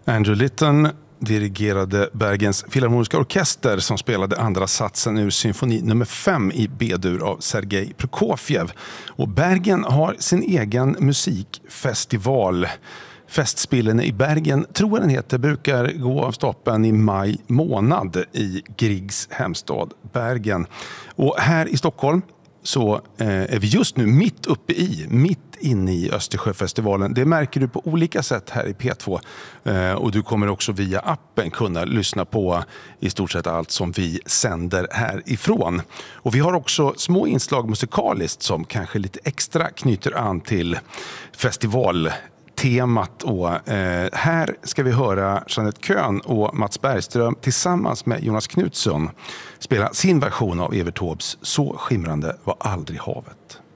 Andrew Litton dirigerade Bergens Filharmoniska orkester som spelade andra satsen ur symfoni nummer 5 i B-dur av Sergej Prokofjev. Och Bergen har sin egen musikfestival. Festspelen i Bergen, tror jag den heter, brukar gå av stapeln i maj månad i Griegs hemstad Bergen. Och här i Stockholm så är vi just nu mitt inne i Östersjöfestivalen. Det märker du på olika sätt här i P2. Och du kommer också via appen kunna lyssna på i stort sett allt som vi sänder härifrån. Och vi har också små inslag musikaliskt som kanske lite extra knyter an till festivaltemat. Och här ska vi höra Jeanette Köhn och Mats Bergström tillsammans med Jonas Knutsson spela sin version av Evert Taubes Så skimrande var aldrig havet.